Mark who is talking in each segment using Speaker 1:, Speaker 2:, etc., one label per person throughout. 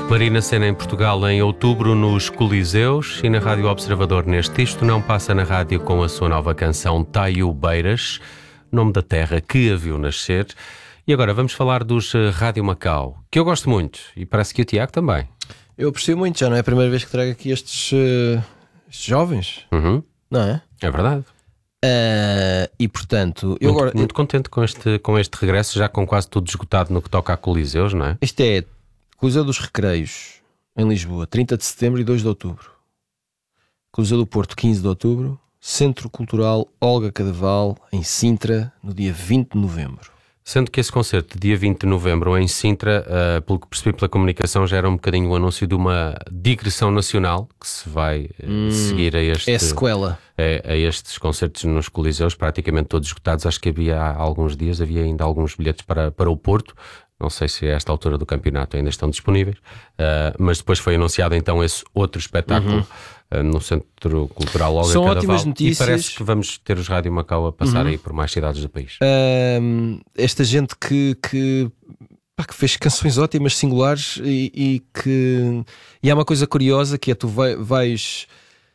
Speaker 1: Marina Sena em Portugal em outubro nos Coliseus e na Rádio Observador neste Isto Não Passa na Rádio com a sua nova canção Taio Beiras, nome da terra que a viu nascer. E agora vamos falar dos Rádio Macau, que eu gosto muito e parece que o Tiago também.
Speaker 2: Eu aprecio muito, já não é a primeira vez que trago aqui estes jovens, não é?
Speaker 1: É verdade.
Speaker 2: E portanto,
Speaker 1: eu agora muito contente com este regresso, já com quase tudo esgotado no que toca a Coliseus, não é?
Speaker 2: Isto é Coliseu dos Recreios, em Lisboa, 30 de setembro e 2 de outubro. Coliseu do Porto, 15 de outubro. Centro Cultural Olga Cadaval, em Sintra, no dia 20 de novembro.
Speaker 1: Sendo que esse concerto, dia 20 de novembro, em Sintra, pelo que percebi pela comunicação, já era um bocadinho o anúncio de uma digressão nacional que se vai seguir a este...
Speaker 2: É sequela.
Speaker 1: A estes concertos nos Coliseus, praticamente todos esgotados. Acho que havia há alguns dias, havia ainda alguns bilhetes para o Porto. Não sei se a esta altura do campeonato ainda estão disponíveis, mas depois foi anunciado então esse outro espetáculo no Centro Cultural Olga
Speaker 2: São
Speaker 1: Cadaval.
Speaker 2: ótimas notícias.
Speaker 1: E parece que vamos ter os Rádio Macau a passar aí por mais cidades do país.
Speaker 2: Esta gente que fez canções ótimas, singulares e há uma coisa curiosa que é tu vais...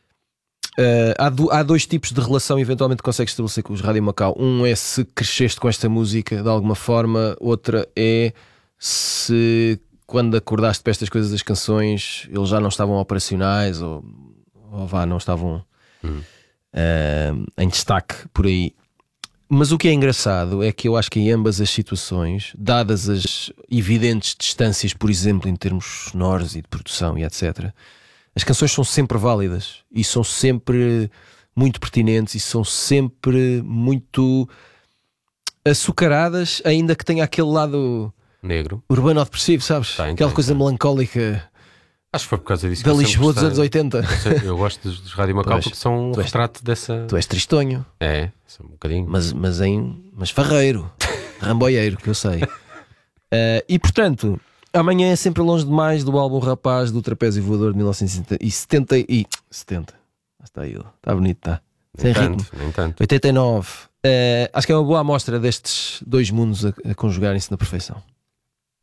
Speaker 2: há dois tipos de relação eventualmente que consegues estabelecer com os Rádio Macau. Um é se cresceste com esta música de alguma forma, outra é se quando acordaste para estas coisas das canções eles já não estavam operacionais ou não estavam em destaque por aí. Mas o que é engraçado é que eu acho que em ambas as situações, dadas as evidentes distâncias, por exemplo, em termos sonoros e de produção e etc., as canções são sempre válidas e são sempre muito pertinentes e são sempre muito açucaradas, ainda que tenha aquele lado
Speaker 1: negro,
Speaker 2: urbano-depressivo, sabes? Aquela coisa melancólica.
Speaker 1: Acho que foi por causa disso
Speaker 2: da Lisboa dos anos 80.
Speaker 1: Eu gosto dos Rádio Macau porque são um retrato dessa...
Speaker 2: Tu és tristonho.
Speaker 1: É, são um bocadinho.
Speaker 2: Mas farreiro, ramboieiro, que eu sei. E portanto... Amanhã é sempre longe demais do álbum Rapaz do Trapézio Voador de 1970. Está aí, está bonito, está. Sem ritmo.
Speaker 1: Nem tanto.
Speaker 2: 89. Acho que é uma boa amostra destes dois mundos a conjugarem-se na perfeição.